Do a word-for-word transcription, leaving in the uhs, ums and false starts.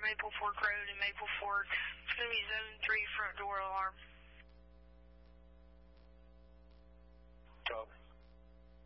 Maple Fork Road in Maple Fork. It's going to be zone three front door alarm. Copy.